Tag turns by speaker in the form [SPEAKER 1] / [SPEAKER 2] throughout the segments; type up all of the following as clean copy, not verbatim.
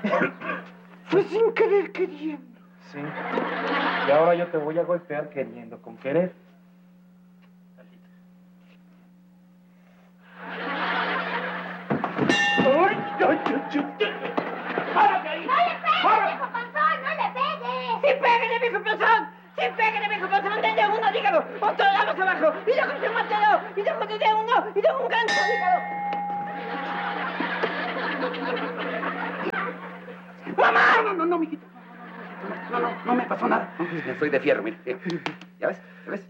[SPEAKER 1] Fue sin querer queriendo.
[SPEAKER 2] Sí. Y ahora yo te voy a golpear queriendo con querer.
[SPEAKER 3] ¡Párate ahí! ¡No le pegues, viejo panzón! ¡No le pegues! ¡Sí, pégale, viejo panzón! ¡Sí, pégale, viejo panzón! ¡Denle uno, dígalo! ¡Otro damos abajo! ¡Y luego se mátelo! ¡Y luego te dé uno! ¡Y luego un gancho, dígalo!
[SPEAKER 1] ¡Mamá! No, mijito. No me pasó nada. Soy de fierro, mira. ¿Ya ves? ¿Ya ves?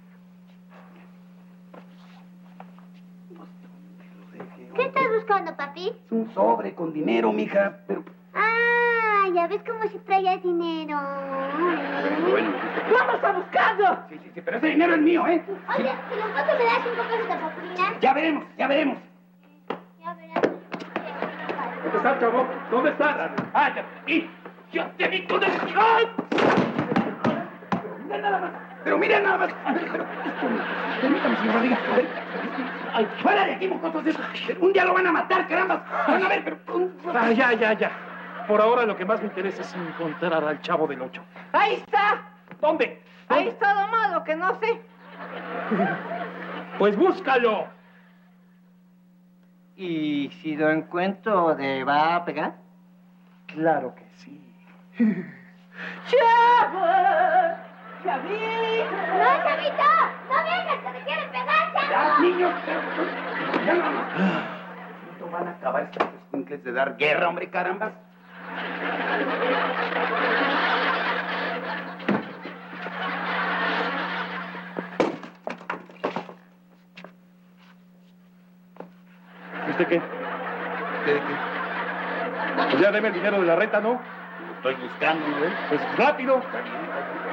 [SPEAKER 3] ¿Qué estás buscando, papi?
[SPEAKER 1] Es un sobre con dinero, mija, pero...
[SPEAKER 3] Ah, ya ves cómo se traía dinero.
[SPEAKER 1] Bueno.
[SPEAKER 3] ¡No lo está buscando!
[SPEAKER 1] Sí, pero ese dinero es mío, ¿eh?
[SPEAKER 3] Oye, si lo encuentro, ¿me das 5 pesos de propina?
[SPEAKER 1] Ya veremos.
[SPEAKER 3] Ya verás.
[SPEAKER 2] ¿Dónde está, chavo? ¿Dónde está? ¡Ah, ya te vi! ¡Yo te vi con el... ¡Ay!
[SPEAKER 1] Pero mira nada más. Permítame, señor Rodríguez. Ay, fuera de aquí, mocosos. Un día lo van a matar, caramba. Van a ver, pero...
[SPEAKER 2] Ah, ya. Por ahora lo que más me interesa es encontrar al Chavo del Ocho.
[SPEAKER 4] ¡Ahí está!
[SPEAKER 2] ¿Dónde?
[SPEAKER 4] Ahí está domado, que no sé.
[SPEAKER 2] Pues búscalo.
[SPEAKER 5] ¿Y si lo encuentro, le va a pegar?
[SPEAKER 2] Claro que sí.
[SPEAKER 4] ¡Chavo! ¡Chavito!
[SPEAKER 3] ¡No, chavito! ¡No vengas, que me quieren pegar, chavo!
[SPEAKER 1] Ya, niños, ya no. ¿Cuánto van a acabar estos escuincles de dar guerra, hombre, caramba?
[SPEAKER 2] ¿Usted qué?
[SPEAKER 1] ¿Qué?
[SPEAKER 2] Pues ya deme el dinero de la renta, ¿no?
[SPEAKER 1] Estoy buscando, ¿no ves?
[SPEAKER 2] Pues rápido.
[SPEAKER 1] Está bien.